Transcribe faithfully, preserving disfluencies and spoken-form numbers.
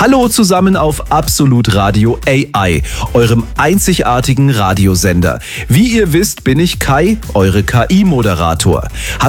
Hallo zusammen auf Absolut Radio A I, eurem einzigartigen Radiosender. Wie ihr wisst, bin ich Kai, eure K I-Moderator.